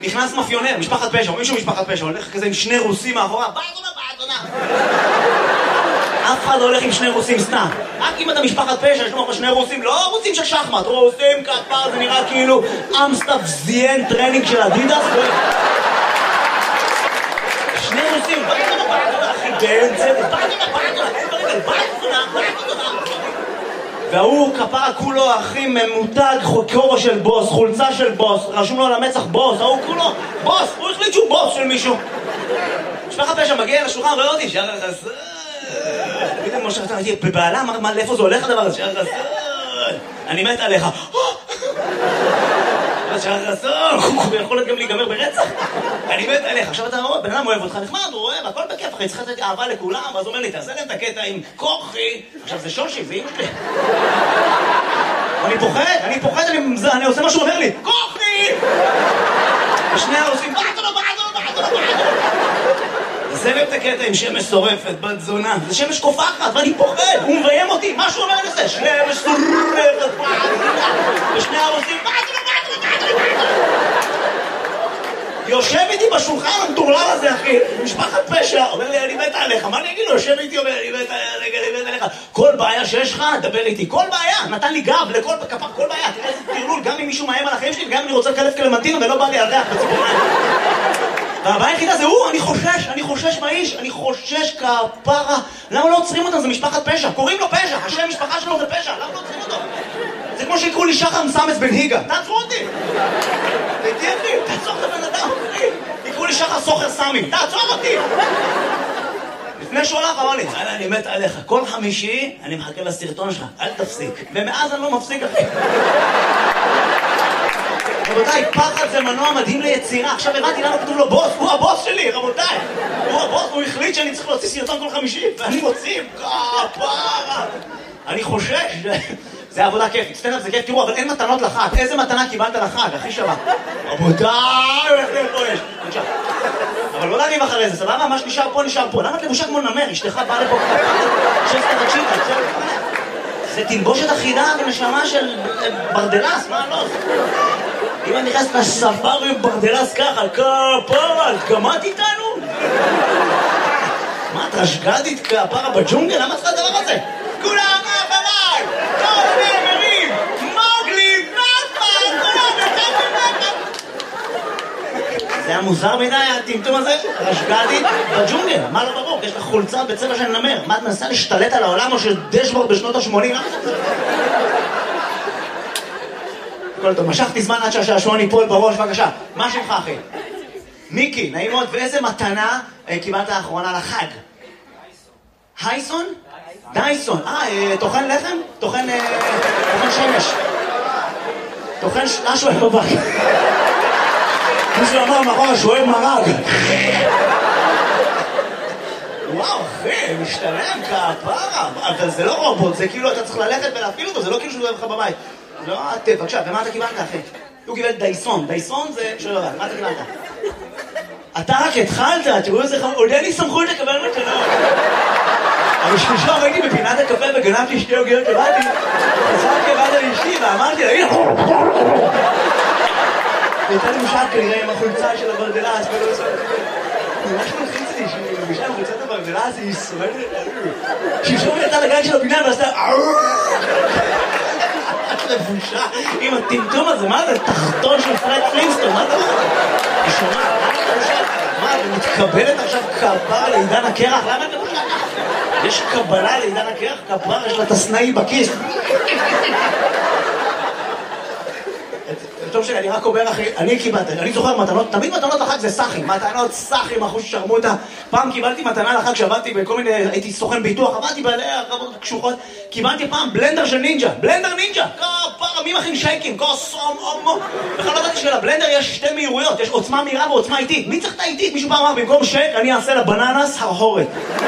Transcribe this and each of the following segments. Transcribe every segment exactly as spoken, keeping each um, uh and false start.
נכנס מאפיונר, משפחת פשע, מישהו משפחת פשע, הולך כזה עם שני רוסים מאחורה, באדונה, באדונה. אף אחד לא הולך עם שני רוסים סתם. רק אם אתה משפחת פשע, יש לך שני רוסים, לא רוסים של שחמט, רוסים כפר, זה נראה כאילו אמסטאפ זיין טרנינג של אדידס. שני רוסים, באדונה, באדונה, אחי, באמצע, באדונה, באדונה, באדונה, באדונה. והוא כפרה כולו הכי ממותג, כובע של בוס, חולצה של בוס, רשום לו על המצח בוס, ההוא כולו בוס, הוא החליט שהוא בוס של מישהו. משפחת פשע מגיע לשולחן רואה אותי, שער החסר. תגידי משה, אתה הייתי בבעלה, לאיפה זה הולך הדבר הזה? שער החסר. אני מת עליך. שער החסר, הוא יכול להיות גם להיגמר ברצח. אני מת עליך. עכשיו אתה רואה, בן אדם אוהב אותך, נחמד, הוא אוהב, הכל בכיף, אחי, צריך לתת אהבה לכולם, ואז הוא אומר לי, תעשה להם את הקטע עם כוחי. עכשיו זה שושי, זה אמא שלי. אני פוחד, אני פוחד, אני עושה מה שהוא אומר לי, כוחי! ושני העושים, בעדו, בעדו, בעדו, בעדו. תעשה להם את הקטע עם שמש שורפת, בת זונה. זה שמש קופחת, ואני פוחד, הוא מביים אותי, מה שהוא אומר לי זה, שמש שורפת, בעדו. ושני העושים, בעדו, בעדו, בעדו, בעדו. יושב איתי בשולחן המטורלל הזה, אחי, משפחת פשע, אומר לי, אני מת עליך, מה אני אגיד לו? יושב איתי, אומר, אני מת עליך, כל בעיה שיש לך, דבר איתי, כל בעיה, נתן לי גב לכל כפר, כל בעיה, תראה איזה תרלול, גם אם מישהו מאיים על החיים שלי, וגם אם אני רוצה לקלף קלמנטינה ולא בא לי על ריח בציפורניים. והבעיה היחידה זה הוא, אני חושש, אני חושש מהאיש, אני חושש כפרה, למה לא עוצרים אותם? זה משפחת פשע, קוראים לו פשע, השם משפחה שלו זה פשע, למה לא עוצרים אותו? זה כמו שיקראו לי שחר מסמס בן היגה, תעצרו אותי! תהייתי אחי, תעצור את הבן אדם, אחי! יקראו לי שחר סוחר סמי, תעצור אותי! לפני שהוא הלך אמר לי, אני מת עליך, כל חמישי אני מחכה לסרטון שלך, אל תפסיק. ומאז אני לא מפסיק, אחי. רבותיי, פחד זה מנוע מדהים ליצירה. עכשיו הבנתי למה כתוב לו בוס, הוא הבוס שלי, רבותיי. הוא הבוס, הוא החליט שאני צריך להוציא סרטון כל חמישי, ואני מוציא, כפרה. אני חושש. זה עבודה כיפית, סטנדאפ זה כיף, תראו, אבל אין מתנות לחג. איזה מתנה קיבלת לחג, הכי שווה? רבותיי, איך זה פה יש? נשאר. אבל לא להריב אחרי זה, סבבה? מה שנשאר פה, נשאר פה. למה את לבושה כמו נמר? אשתך באה לפה שסטה תקשיבה, זה תלבושת אחידה ונשמה של ברדלס, מה לא? אם אני נכנס לספר עם ברדלס ככה, כפרה, גמרת איתנו? מה, את רשגדית כפרה בג'ונגל? למה צריך הדבר הזה? כולם מאחריי! כל נאמרים! מוגלי! נאפה! כולם נאפה! זה היה מוזר מדי, הטמטום הזה? רשגדית בג'ונגל, מה לא ברור? יש לך חולצה בצבע של נמר. מה, את מנסה להשתלט על העולם או של דשבורד בשנות ה-שמונים? כל טוב, משכתי זמן עד שהשעשועון ייפול בראש, בבקשה. מה שמך, אחי? מיקי, נעים מאוד. ואיזה מתנה קיבלת האחרונה לחג? הייסון? דייסון. אה, תוכן לחם? תוכן שמש. תוכן משהו איך בבק. מישהו אמר מאחורה שהוא אוהב מרג. וואו, אחי, משתלם כפרה. אבל זה לא רובוט, זה כאילו אתה צריך ללכת ולהפעיל אותו, זה לא כאילו שהוא אוהב לך בבית. לא, אתה, בבקשה, ומה אתה קיבלת, אחי? הוא קיבל דייסון. דייסון זה... שואל לבד, מה אתה קיבלת? אתה רק התחלת, תראו איזה חמור, עולה לי סמכות לקבל מתנות. אבל שלושה ראיתי בפינת הקפה וגנבתי שתי עוגיות לבאתי, חזרתי לבד על אשתי ואמרתי לה, הנה! הייתה לי משאב כנראה עם החולצה של הברדלס, ולא עושה... ממש מלחיץ לי שהיא מבישה עם חולצת הברדלס, היא ישרדת. שלשום היא יצאה לגן של הפינה ועשתה... לבושה עם הטמטום הזה, מה זה? תחתון של פרד פלינסטון, מה זה? היא שומעת, מה, היא מתקבלת עכשיו כפרה לעידן הקרח? למה את לבושה? יש קבלה לעידן הקרח? כפרה, יש לה תסנאי בכיס. טוב שלי, אני רק אומר אחי, אני קיבלתי, אני זוכר מתנות, תמיד מתנות לחג זה סחים, מתנות סחים, אחוז שרמוטה. פעם קיבלתי מתנה לחג שעבדתי בכל מיני, הייתי סוכן ביטוח, עבדתי בעלי הרבות קשוחות, קיבלתי פעם בלנדר של נינג'ה, בלנדר נינג'ה, כפרה, מי מכין שייקים, כוסום, אומו. בכלל לא ידעתי שלבלנדר יש שתי מהירויות, יש עוצמה מהירה ועוצמה איטית. מי צריך את האיטית? מישהו פעם אמר, במקום שייק, אני אעשה לבננס הרהורת.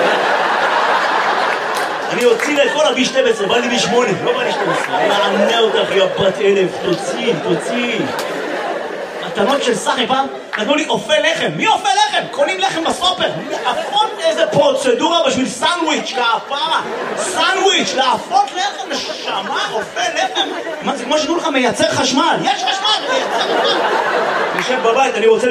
אני אוציא לה את כל הבי שתים עשרה, בא לי בי שמונה, לא בא לי שתים עשרה. אני מענה אותך, יא בת אלף, תוציא, תוציא. הקטנות של סחי, פעם נתנו לי אופה לחם. מי אופה לחם? קונים לחם בסופר. לאפות איזה פרוצדורה בשביל סנדוויץ', כפרה. סנדוויץ', לאפות לחם, נשמה, אופה לחם. מה, זה כמו שתנו לך מייצר חשמל. יש חשמל, מייצר חשמל. אני יושב בבית, אני רוצה